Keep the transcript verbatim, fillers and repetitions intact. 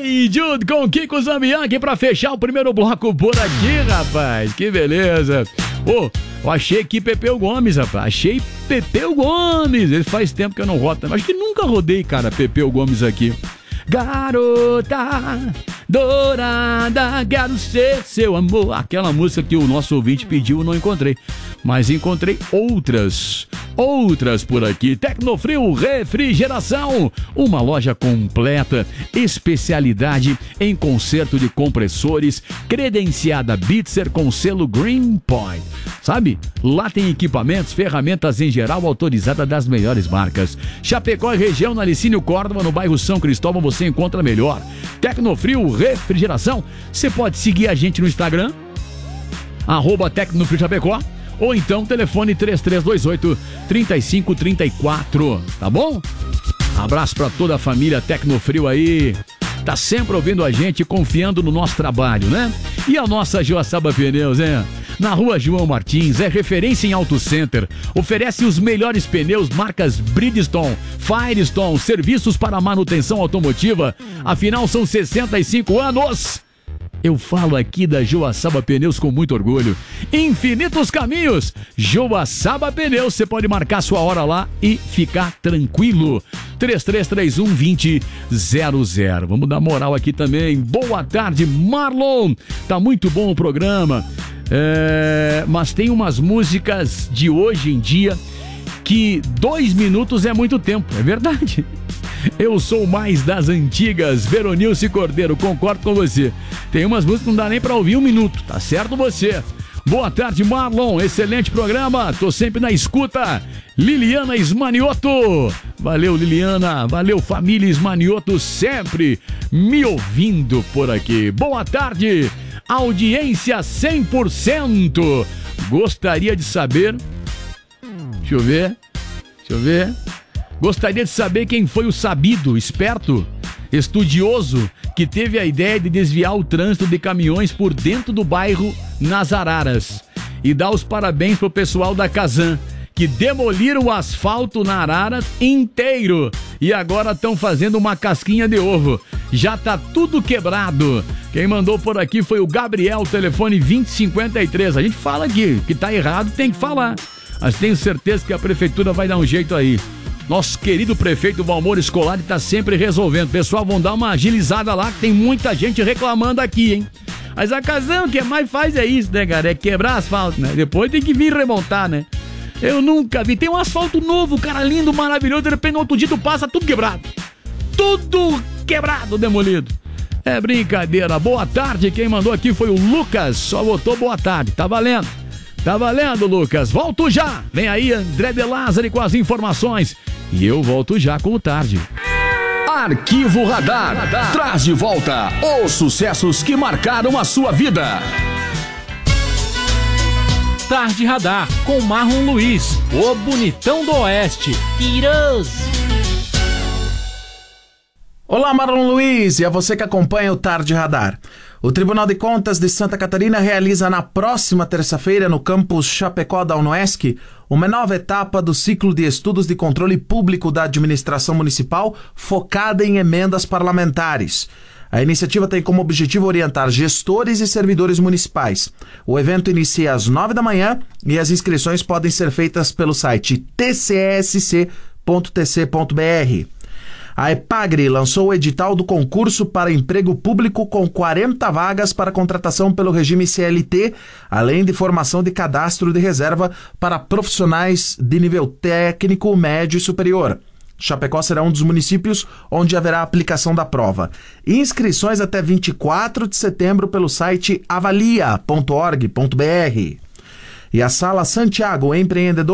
Hey Jude com Kiko Zambianchi pra fechar o primeiro bloco por aqui, rapaz. Que beleza. Ô, oh, eu achei aqui Pepeu Gomes, rapaz. Achei Pepeu Gomes. Ele faz tempo que eu não rodo. Acho que nunca rodei, cara, Pepeu Gomes aqui. Garota dourada, quero ser seu amor. Aquela música que o nosso ouvinte pediu, eu não encontrei. Mas encontrei outras, outras por aqui. Tecnofrio Refrigeração, uma loja completa, especialidade em conserto de compressores, credenciada Bitzer com selo Green Point. Sabe? Lá tem equipamentos, ferramentas em geral autorizadas das melhores marcas. Chapecó e região, na Licínio Córdova, no bairro São Cristóvão, você encontra melhor. Tecnofrio Refrigeração. Você pode seguir a gente no Instagram, arroba Tecnofrio Chapecó, ou então telefone três três dois oito, três cinco três quatro, tá bom? Abraço pra toda a família Tecnofrio aí, tá sempre ouvindo a gente, confiando no nosso trabalho, né? E a nossa Joaçaba Pneus, hein? Na rua João Martins, é referência em Auto Center, oferece os melhores pneus marcas Bridgestone, Firestone, serviços para manutenção automotiva, afinal são sessenta e cinco anos. Eu falo aqui da Joaçaba Pneus com muito orgulho. Infinitos caminhos, Joaçaba Pneus, você pode marcar sua hora lá e ficar tranquilo. três três três um, dois zero zero zero. Vamos dar moral aqui também. Boa tarde, Marlon. Tá muito bom o programa. É, mas tem umas músicas de hoje em dia que dois minutos é muito tempo, é verdade. Eu sou mais das antigas, Veronilce Cordeiro, concordo com você. Tem umas músicas que não dá nem pra ouvir um minuto, tá certo você? Boa tarde, Marlon, excelente programa, tô sempre na escuta. Liliana Ismanioto, valeu Liliana, valeu família Ismanioto, sempre me ouvindo por aqui. Boa tarde, audiência cem por cento. Gostaria de saber, deixa eu ver, deixa eu ver, gostaria de saber quem foi o sabido, esperto, estudioso que teve a ideia de desviar o trânsito de caminhões por dentro do bairro Nas Araras. E dar os parabéns pro pessoal da Casan, que demoliram o asfalto na Araras inteiro e agora estão fazendo uma casquinha de ovo. Já tá tudo quebrado. Quem mandou por aqui foi o Gabriel, telefone vinte cinquenta e três. A gente fala aqui, que tá errado tem que falar, mas tenho certeza que a prefeitura vai dar um jeito aí. Nosso querido prefeito Valmor Scolari tá sempre resolvendo. Pessoal, vão dar uma agilizada lá, que tem muita gente reclamando aqui, hein? Mas a Casan, o que mais faz é isso, né, cara? É quebrar asfalto, né? Depois tem que vir remontar, né? Eu nunca vi. Tem um asfalto novo, cara, lindo, maravilhoso. De repente, no outro dia, tu passa tudo quebrado. Tudo quebrado, demolido. É brincadeira. Boa tarde. Quem mandou aqui foi o Lucas. Só botou boa tarde. Tá valendo. Tá valendo, Lucas. Volto já. Vem aí, André de Lázari com as informações. E eu volto já com o Tarde. Arquivo Radar. Radar. Traz de volta os sucessos que marcaram a sua vida. Tarde Radar, com Marlon Luiz, o bonitão do Oeste. Tiroso. Olá, Marlon Luiz, e a você que acompanha o Tarde Radar. O Tribunal de Contas de Santa Catarina realiza na próxima terça-feira, no campus Chapecó da UNOESC, uma nova etapa do ciclo de estudos de controle público da administração municipal focada em emendas parlamentares. A iniciativa tem como objetivo orientar gestores e servidores municipais. O evento inicia às nove da manhã e as inscrições podem ser feitas pelo site t c s c ponto t c ponto b r. A EPAGRE lançou o edital do concurso para emprego público com quarenta vagas para contratação pelo regime C L T, além de formação de cadastro de reserva para profissionais de nível técnico, médio e superior. Chapecó será um dos municípios onde haverá aplicação da prova. Inscrições até vinte e quatro de setembro pelo site avalia ponto org ponto b r. E a Sala Santiago Empreendedor